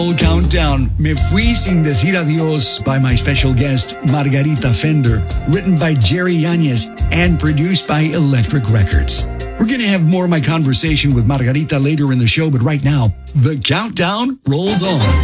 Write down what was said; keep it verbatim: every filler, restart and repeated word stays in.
Countdown, Me Fui Sin Decir Adios by my special guest, Margarita Fender, written by Jerry Yanez and produced by Electric Records. We're going to have more of my conversation with Margarita later in the show, but right now, the countdown rolls on.